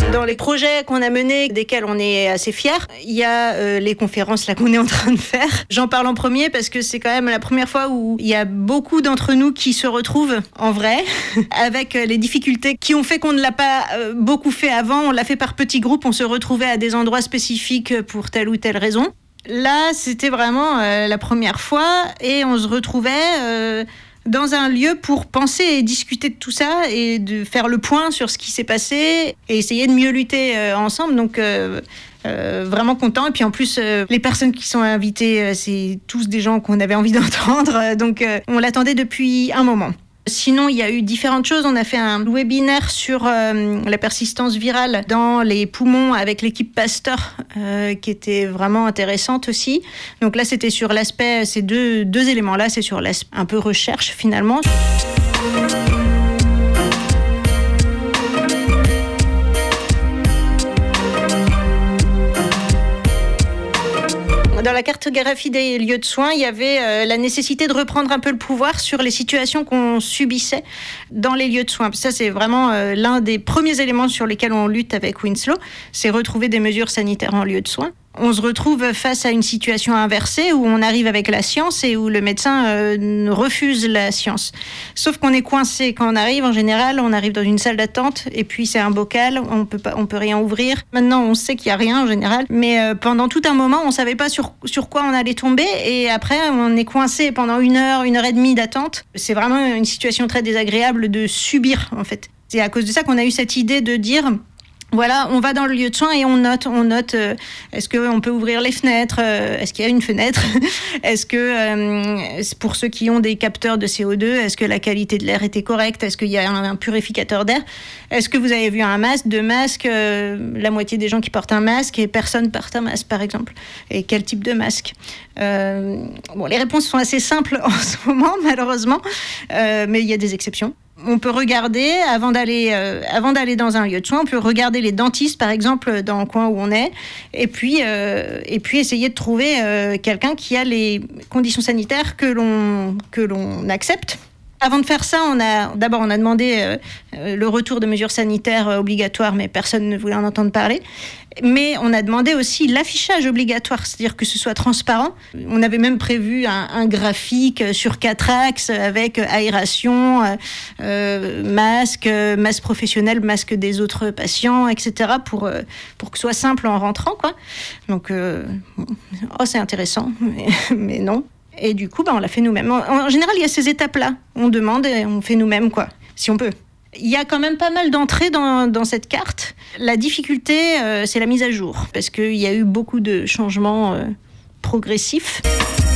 Dans les projets qu'on a menés, desquels on est assez fiers, il y a les conférences là qu'on est en train de faire. J'en parle en premier parce que c'est quand même la première fois où il y a beaucoup d'entre nous qui se retrouvent en vrai, avec les difficultés qui ont fait qu'on ne l'a pas beaucoup fait avant. On l'a fait par petits groupes, on se retrouvait à des endroits spécifiques pour telle ou telle raison. Là, c'était vraiment la première fois et on se retrouvait dans un lieu pour penser et discuter de tout ça et de faire le point sur ce qui s'est passé et essayer de mieux lutter ensemble. Donc vraiment content. Et puis en plus, les personnes qui sont invitées, c'est tous des gens qu'on avait envie d'entendre. Donc on l'attendait depuis un moment. Sinon, il y a eu différentes choses. On a fait un webinaire sur la persistance virale dans les poumons avec l'équipe Pasteur, qui était vraiment intéressante aussi. Donc là, c'était sur l'aspect, ces deux éléments-là, c'est sur l'aspect un peu recherche finalement. Dans la cartographie des lieux de soins, il y avait la nécessité de reprendre un peu le pouvoir sur les situations qu'on subissait dans les lieux de soins. Ça, c'est vraiment l'un des premiers éléments sur lesquels on lutte avec Winslow, c'est retrouver des mesures sanitaires en lieu de soins. On se retrouve face à une situation inversée où on arrive avec la science et où le médecin refuse la science. Sauf qu'on est coincé quand on arrive. En général, on arrive dans une salle d'attente et puis c'est un bocal, on peut rien ouvrir. Maintenant, on sait qu'il y a rien en général, mais pendant tout un moment, on savait pas sur quoi on allait tomber et après, on est coincé pendant 1 heure, 1 heure et demie d'attente. C'est vraiment une situation très désagréable de subir en fait. C'est à cause de ça qu'on a eu cette idée de dire voilà, on va dans le lieu de soins et on note, est-ce qu'on peut ouvrir les fenêtres, est-ce qu'il y a une fenêtre, est-ce que, pour ceux qui ont des capteurs de CO2, est-ce que la qualité de l'air était correcte, est-ce qu'il y a un purificateur d'air, est-ce que vous avez vu un masque, 2 masques, la moitié des gens qui portent un masque et personne porte un masque par exemple, et quel type de masque. Les réponses sont assez simples en ce moment malheureusement, mais il y a des exceptions. On peut regarder, avant d'aller dans un lieu de soins, on peut regarder les dentistes, par exemple, dans le coin où on est, et puis essayer de trouver quelqu'un qui a les conditions sanitaires que l'on accepte. Avant de faire ça, on a demandé le retour de mesures sanitaires obligatoires, mais personne ne voulait en entendre parler. Mais on a demandé aussi l'affichage obligatoire, c'est-à-dire que ce soit transparent. On avait même prévu un graphique sur 4 axes avec aération, masque professionnel, masque des autres patients, etc. pour que ce soit simple en rentrant, quoi. Donc, c'est intéressant, mais non. Et du coup, on l'a fait nous-mêmes. En général, il y a ces étapes-là. On demande et on fait nous-mêmes, quoi, si on peut. Il y a quand même pas mal d'entrées dans cette carte. La difficulté, c'est la mise à jour, parce qu'il y a eu beaucoup de changements progressifs.